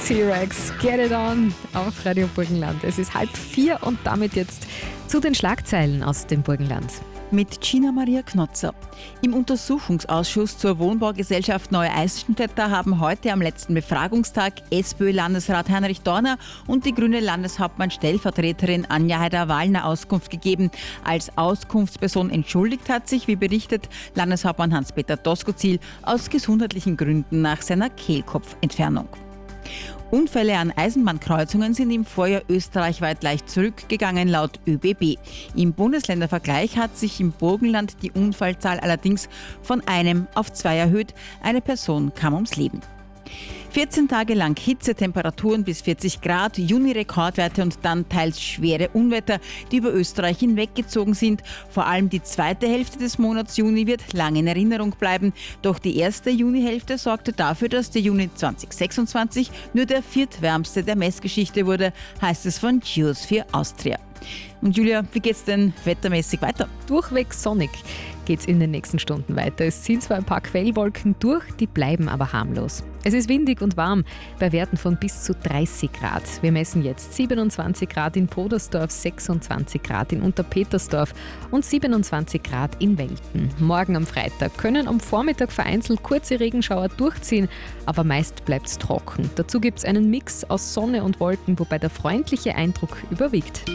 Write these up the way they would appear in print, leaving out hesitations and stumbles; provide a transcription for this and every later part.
T-Rex, Get It On auf Radio Burgenland. Es ist 3:30 und damit jetzt zu den Schlagzeilen aus dem Burgenland. Mit Gina Maria Knotzer. Im Untersuchungsausschuss zur Wohnbaugesellschaft Neue Eisenstädter haben heute am letzten Befragungstag SPÖ-Landesrat Heinrich Dorner und die grüne Landeshauptmann-Stellvertreterin Anja Haider-Wallner Auskunft gegeben. Als Auskunftsperson entschuldigt hat sich, wie berichtet, Landeshauptmann Hans-Peter Doskozil aus gesundheitlichen Gründen nach seiner Kehlkopfentfernung. Unfälle an Eisenbahnkreuzungen sind im Vorjahr österreichweit leicht zurückgegangen, laut ÖBB. Im Bundesländervergleich hat sich im Burgenland die Unfallzahl allerdings von 1 auf 2 erhöht. Eine Person kam ums Leben. 14 Tage lang Hitze, Temperaturen bis 40 Grad, Juni-Rekordwerte und dann teils schwere Unwetter, die über Österreich hinweggezogen sind. Vor allem die zweite Hälfte des Monats Juni wird lang in Erinnerung bleiben. Doch die erste Junihälfte sorgte dafür, dass der Juni 2026 nur der viertwärmste der Messgeschichte wurde, heißt es von Geosphere Austria. Und Julia, wie geht's denn wettermäßig weiter? Durchweg sonnig geht's in den nächsten Stunden weiter. Es ziehen zwar ein paar Quellwolken durch, die bleiben aber harmlos. Es ist windig und warm bei Werten von bis zu 30 Grad. Wir messen jetzt 27 Grad in Podersdorf, 26 Grad in Unterpetersdorf und 27 Grad in Welten. Morgen am Freitag können am Vormittag vereinzelt kurze Regenschauer durchziehen, aber meist bleibt's trocken. Dazu gibt's einen Mix aus Sonne und Wolken, wobei der freundliche Eindruck überwiegt.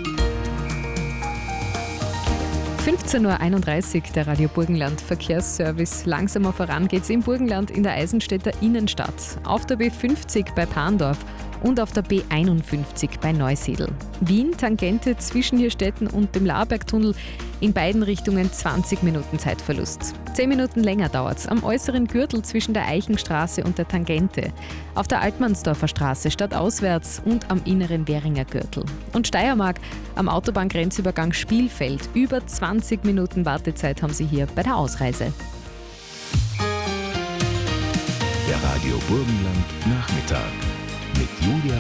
15:31 Uhr, der Radio Burgenland Verkehrsservice. Langsamer voran geht's im Burgenland in der Eisenstädter Innenstadt, auf der B50 bei Parndorf und auf der B51 bei Neusiedl. Wien, Tangente zwischen Hirstetten und dem Laarbergtunnel, in beiden Richtungen 20 Minuten Zeitverlust. 10 Minuten länger dauert's am äußeren Gürtel zwischen der Eichenstraße und der Tangente, auf der Altmannsdorfer Straße stadtauswärts und am inneren Währinger Gürtel. Und Steiermark am Autobahngrenzübergang Spielfeld. Über 20 Minuten Wartezeit haben Sie hier bei der Ausreise. Der Radio Burgenland Nachmittag mit Julia